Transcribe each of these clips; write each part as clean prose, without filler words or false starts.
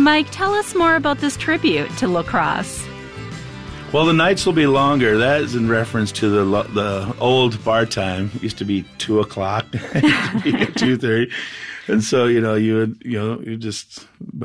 Mike, tell us more about this tribute to La Crosse. Well, the nights will be longer. That is in reference to the old bar time. It used to be 2:00. It used to be at 2:30. And so, you just,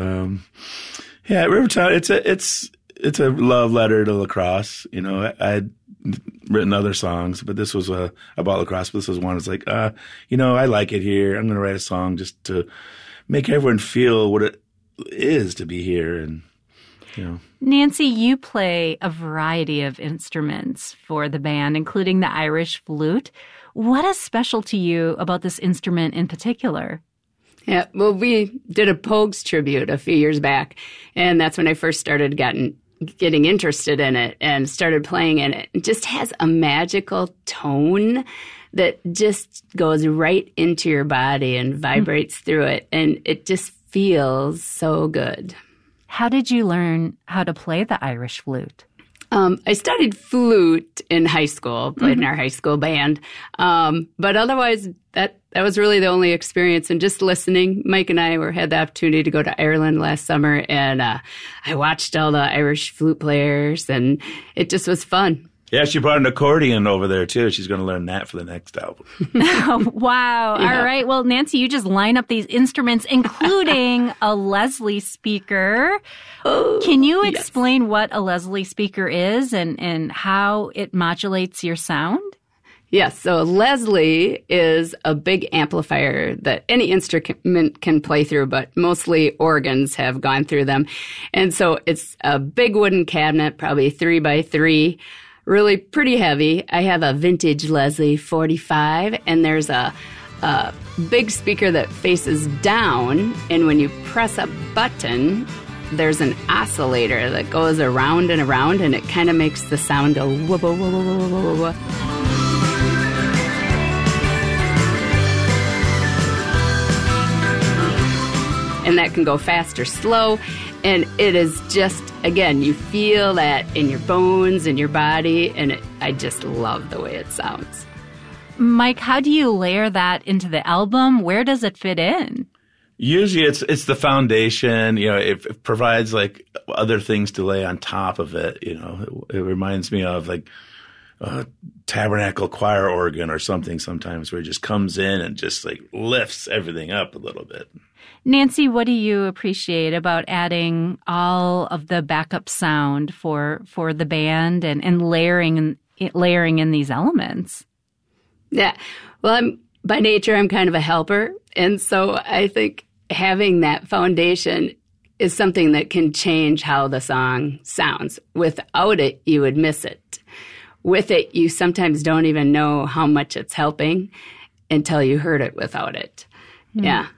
Rivertown, it's a love letter to La Crosse. I'd written other songs, but this was about La Crosse. This was one. It's like, I like it here. I'm going to write a song just to make everyone feel what it is to be here. And, Nancy, you play a variety of instruments for the band, including the Irish flute. What is special to you about this instrument in particular? Yeah, well, we did a Pogues tribute a few years back, and that's when I first started getting interested in it and started playing in it. It just has a magical tone that just goes right into your body and vibrates through it, and it just feels so good. How did you learn how to play the Irish flute? I studied flute in high school, played in our high school band. But otherwise, that was really the only experience. And just listening, Mike and I had the opportunity to go to Ireland last summer, and I watched all the Irish flute players, and it just was fun. Yeah, she brought an accordion over there, too. She's going to learn that for the next album. Wow. Yeah. All right. Well, Nancy, you just line up these instruments, including a Leslie speaker. Oh, can you explain what a Leslie speaker is and how it modulates your sound? Yes. So Leslie is a big amplifier that any instrument can play through, but mostly organs have gone through them. And so it's a big wooden cabinet, probably 3x3. Really pretty heavy. I have a vintage Leslie 45, and there's a big speaker that faces down, and when you press a button, there's an oscillator that goes around and around, and it kind of makes the sound go wah, wah, wah, wah, wah, wah, wah. And that can go fast or slow. And it is just, again, you feel that in your bones and your body, and I just love the way it sounds. Mike, how do you layer that into the album? Where does it fit in? Usually it's the foundation. It provides like other things to lay on top of it. It reminds me of like a tabernacle choir organ or something sometimes, where it just comes in and just like lifts everything up a little bit. Nancy, what do you appreciate about adding all of the backup sound for the band and layering in these elements? Yeah. Well, by nature, I'm kind of a helper. And so I think having that foundation is something that can change how the song sounds. Without it, you would miss it. With it, you sometimes don't even know how much it's helping until you heard it without it. Yeah.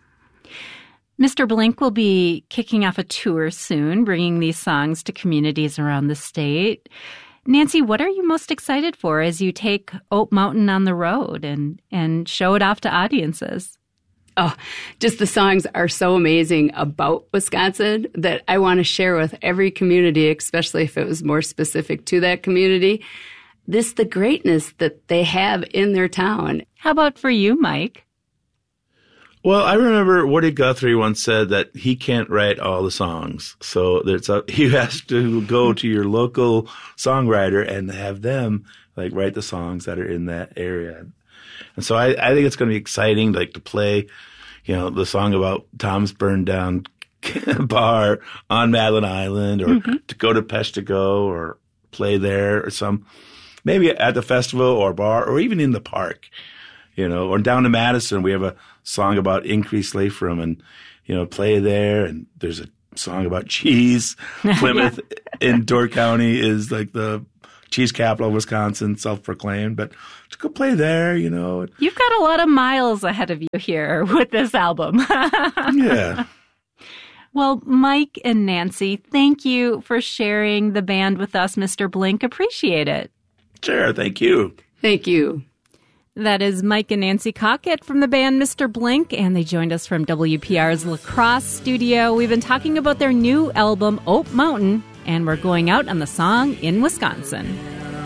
Mr. Blink will be kicking off a tour soon, bringing these songs to communities around the state. Nancy, what are you most excited for as you take Oat Mountain on the road and show it off to audiences? Oh, just the songs are so amazing about Wisconsin that I want to share with every community, especially if it was more specific to that community. The greatness that they have in their town. How about for you, Mike? Well, I remember Woody Guthrie once said that he can't write all the songs. So he has to go to your local songwriter and have them like write the songs that are in that area. And so I think it's going to be exciting, like to play, the song about Tom's burned down bar on Madeline Island, or to go to Peshtigo, or play there, or maybe at the festival or bar, or even in the park, or down in Madison. We have a song about increased Latham and, play there. And there's a song about cheese. Plymouth in Door County is like the cheese capital of Wisconsin, self-proclaimed. But to go play there, You've got a lot of miles ahead of you here with this album. Yeah. Well, Mike and Nancy, thank you for sharing the band with us, Mr. Blink. Appreciate it. Sure. Thank you. Thank you. That is Mike and Nancy Cockett from the band Mr. Blink, and they joined us from WPR's La Crosse studio. We've been talking about their new album, Oat Mountain, and we're going out on the song In Wisconsin.